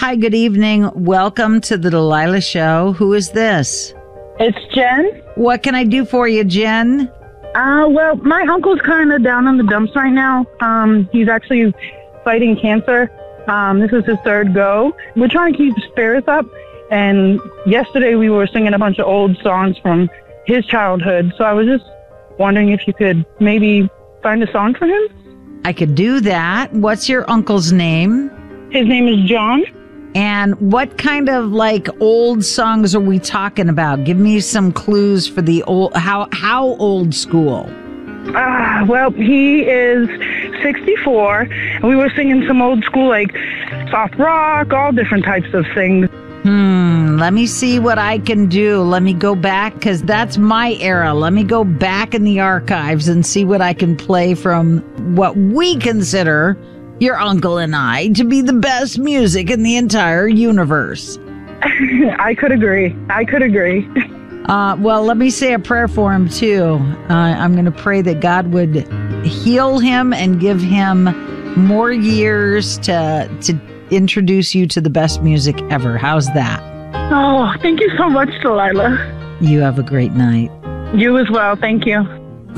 Hi, good evening. Welcome to the Delilah Show. Who is this? It's Jen. What can I do for you, Jen? Well, my uncle's kind of down in the dumps right now. He's actually fighting cancer. This is his third go. We're trying to keep his spirits up. And yesterday we were singing a bunch of old songs from his childhood. So I was just wondering if you could maybe find a song for him. I could do that. What's your uncle's name? His name is John. And what kind of old songs are we talking about? Give me some clues for the old, how old school? Well, he is 64, and we were singing some old school, soft rock, all different types of things. Let me see what I can do. Let me go back, because that's my era. Let me go back in the archives and see what I can play from what we consider, your uncle and I, to be the best music in the entire universe. I could agree. Well, let me say a prayer for him, too. I'm going to pray that God would heal him and give him more years to introduce you to the best music ever. How's that? Oh, thank you so much, Delilah. You have a great night. You as well. Thank you.